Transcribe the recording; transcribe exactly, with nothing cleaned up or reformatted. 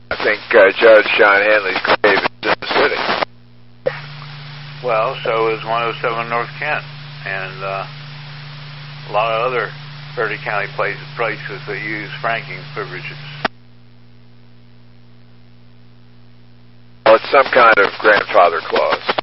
I think uh, Judge John Hanley's grave is in the city. Well, so is one oh seven North Kent, and uh, a lot of other Bertie County places, places that use franking privileges. Well, it's some kind of grandfather clause.